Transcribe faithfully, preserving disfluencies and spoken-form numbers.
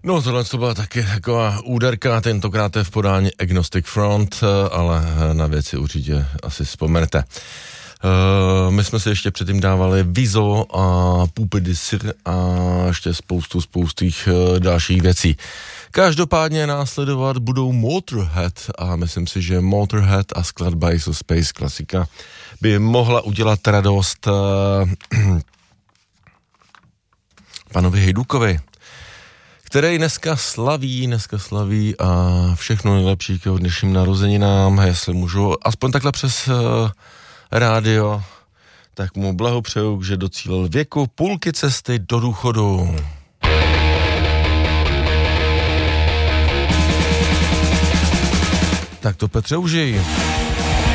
No tohle to byla taky taková úderka, tentokrát je v podání Agnostic Front, ale na věci určitě asi vzpomenete. Uh, my jsme si ještě předtím dávali Vizo a Poupe de Cire a ještě spoustu, spoustých uh, dalších věcí. Každopádně následovat budou Motorhead a myslím si, že Motorhead a skladba Ace of Space klasika by mohla udělat radost uh, panovi Hejdukovi, který dneska slaví, dneska slaví a všechno nejlepší k jeho dnešním narozeninám, jestli můžu aspoň takhle přes uh, rádio, tak mu blahopřeju, že docílil věku půlky cesty do důchodu. Tak to Petře užij.